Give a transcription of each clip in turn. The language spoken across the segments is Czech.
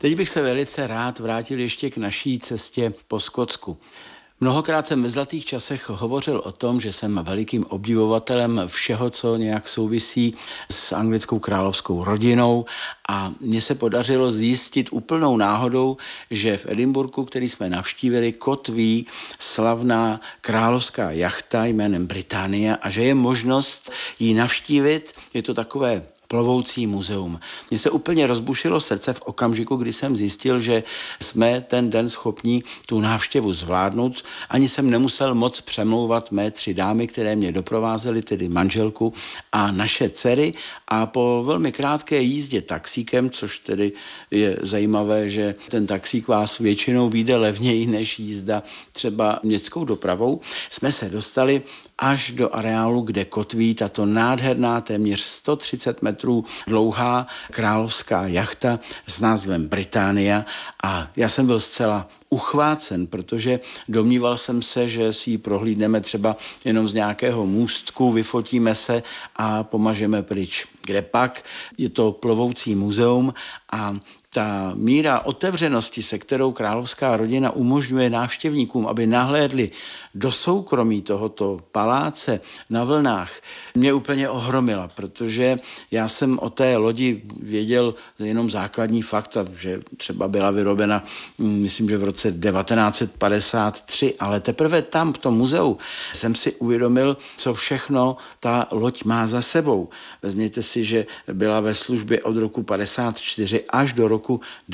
Teď bych se velice rád vrátil ještě k naší cestě po Skotsku. Mnohokrát jsem ve zlatých časech hovořil o tom, že jsem velikým obdivovatelem všeho, co nějak souvisí s anglickou královskou rodinou, a mně se podařilo zjistit úplnou náhodou, že v Edinburghu, který jsme navštívili, kotví slavná královská jachta jménem Britannia a že je možnost ji navštívit. Je to takové plovoucí muzeum. Mně se úplně rozbušilo srdce v okamžiku, kdy jsem zjistil, že jsme ten den schopni tu návštěvu zvládnout. Ani jsem nemusel moc přemlouvat mé 3 dámy, které mě doprovázely, tedy manželku a naše dcery. A po velmi krátké jízdě taxíkem, což tedy je zajímavé, že ten taxík vás většinou vyjde levněji než jízda třeba městskou dopravou, jsme se dostali až do areálu, kde kotví tato nádherná, téměř 130 metrů dlouhá královská jachta s názvem Britannia, a já jsem byl zcela uchvácen, protože domníval jsem se, že si ji prohlídneme třeba jenom z nějakého můstku, vyfotíme se a pomažeme pryč. Kde pak je to plovoucí muzeum a ta míra otevřenosti, se kterou královská rodina umožňuje návštěvníkům, aby nahlédli do soukromí tohoto paláce na vlnách, mě úplně ohromila, protože já jsem o té lodi věděl jenom základní fakta, že třeba byla vyrobena, myslím, že v roce 1953, ale teprve tam v tom muzeu jsem si uvědomil, co všechno ta loď má za sebou. Vezměte si, že byla ve službě od roku 54 až do roku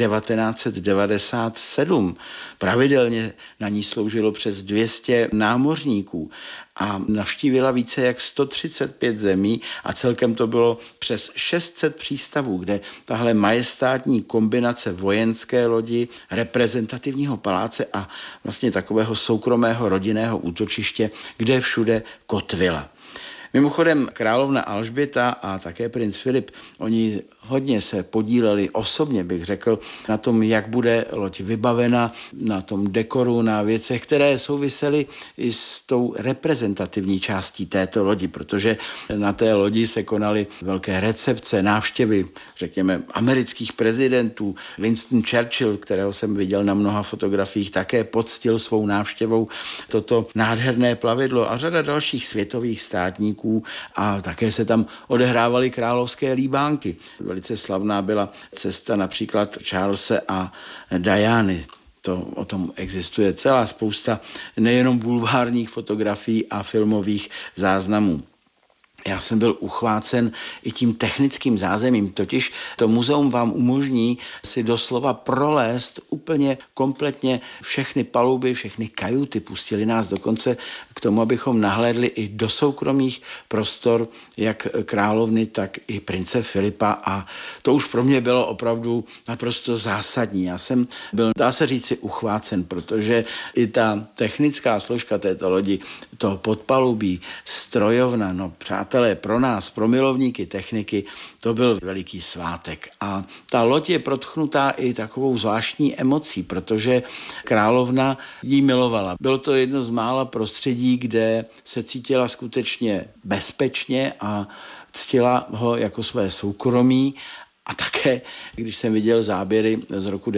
1997. Pravidelně na ní sloužilo přes 200 námořníků a navštívila více jak 135 zemí a celkem to bylo přes 600 přístavů, kde tahle majestátní kombinace vojenské lodi, reprezentativního paláce a vlastně takového soukromého rodinného útočiště, kde všude kotvila. Mimochodem královna Alžběta a také princ Filip, oni hodně se podíleli, osobně bych řekl, na tom, jak bude loď vybavena, na tom dekoru, na věcech, které souvisely i s tou reprezentativní částí této lodi, protože na té lodi se konaly velké recepce, návštěvy, řekněme, amerických prezidentů. Winston Churchill, kterého jsem viděl na mnoha fotografiích, také poctil svou návštěvou toto nádherné plavidlo a řada dalších světových státníků, a také se tam odehrávaly královské líbánky. Velice slavná byla cesta například Charlese a Diany. O tom existuje celá spousta nejenom bulvárních fotografií a filmových záznamů. Já jsem byl uchvácen i tím technickým zázemím, totiž to muzeum vám umožní si doslova prolézt úplně kompletně všechny paluby, všechny kajuty. Pustili nás dokonce k tomu, abychom nahlédli i do soukromých prostor jak královny, tak i prince Filipa, a to už pro mě bylo opravdu naprosto zásadní. Já jsem byl, dá se říci, uchvácen, protože i ta technická složka této lodi, to podpalubí, strojovna, no přátelé, pro nás, pro milovníky techniky, to byl veliký svátek. A ta loď je protchnutá i takovou zvláštní emocí, protože královna ji milovala. Bylo to jedno z mála prostředí, kde se cítila skutečně bezpečně a ctila ho jako své soukromí. A také, když jsem viděl záběry z roku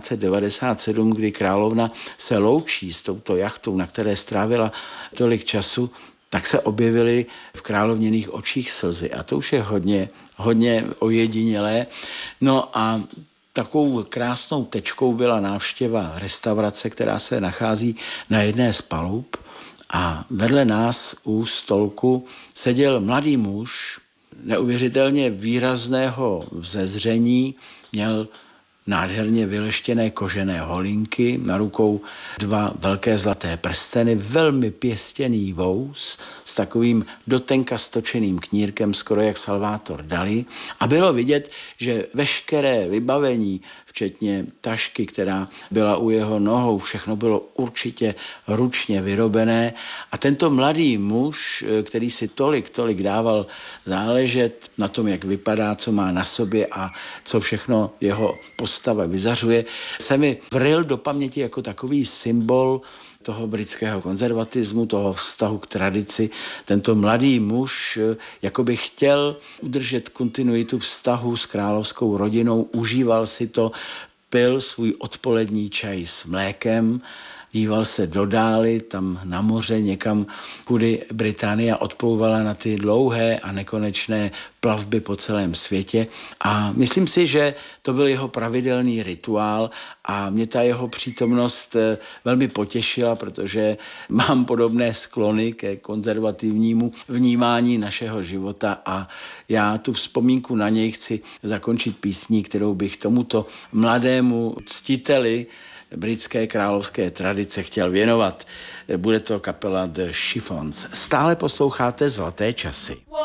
1997, kdy královna se loučí s touto jachtou, na které strávila tolik času, tak se objevily v královněných očích slzy. A to už je hodně ojedinělé. No a takovou krásnou tečkou byla návštěva restaurace, která se nachází na jedné z palub. A vedle nás u stolku seděl mladý muž, neuvěřitelně výrazného vzezření, měl nádherně vyleštěné kožené holinky, na rukou 2 velké zlaté prsteny, velmi pěstěný vous s takovým dotenka stočeným knírkem, skoro jak Salvator Dali. A bylo vidět, že veškeré vybavení, včetně tašky, která byla u jeho nohou, všechno bylo určitě ručně vyrobené. A tento mladý muž, který si tolik dával záležet na tom, jak vypadá, co má na sobě a co všechno jeho postava vyzařuje, se mi vryl do paměti jako takový symbol toho britského konzervatismu, toho vztahu k tradici. Tento mladý muž jakoby chtěl udržet kontinuitu vztahu s královskou rodinou, užíval si to, pil svůj odpolední čaj s mlékem, díval se do dály, tam na moře někam, kudy Británie odplouvala na ty dlouhé a nekonečné plavby po celém světě. A myslím si, že to byl jeho pravidelný rituál a mě ta jeho přítomnost velmi potěšila, protože mám podobné sklony ke konzervativnímu vnímání našeho života a já tu vzpomínku na něj chci zakončit písní, kterou bych tomuto mladému ctiteli britské královské tradice chtěl věnovat. Bude to kapela The Chiffons. Stále posloucháte Zlaté časy.